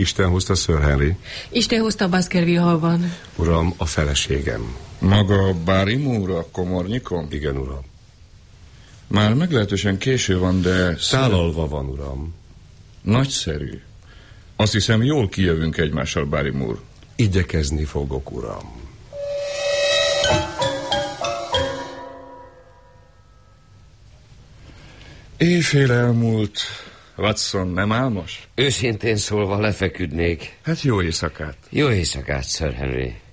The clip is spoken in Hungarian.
Isten hozta Sir Henry? Isten hozta Baskerville Hallban. Uram, a feleségem. Maga Barrymore a komornyikom? Igen, uram. Már meglehetősen késő van, de... Tálalva van, uram. Nagyszerű. Azt hiszem, jól kijövünk egymással, Barrymore. Igyekezni fogok, uram. Éjfél elmúlt. Watson, nem álmos? Őszintén szólva lefeküdnék. Hát jó éjszakát. Jó éjszakát, Sir Henry.